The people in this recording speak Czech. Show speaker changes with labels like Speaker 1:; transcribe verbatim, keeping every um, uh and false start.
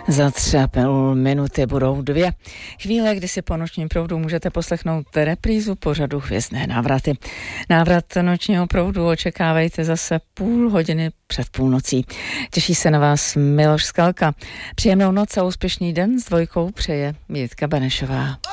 Speaker 1: Za tři a půl minuty budou dvě. Chvíle, kdy si po nočním proudu můžete poslechnout reprízu pořadu Hvězdné návraty. Návrat nočního proudu očekávejte zase půl hodiny před půlnocí. Těší se na vás Miloš Skalka. Příjemnou noc a úspěšný den s dvojkou přeje Jitka Benešová.